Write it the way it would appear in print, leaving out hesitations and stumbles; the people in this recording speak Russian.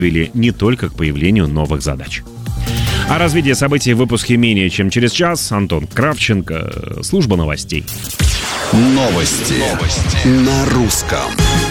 или не только к появлению новых задач. О развитии событий в выпуске менее чем через час. Антон Кравченко, служба новостей. Новости на русском.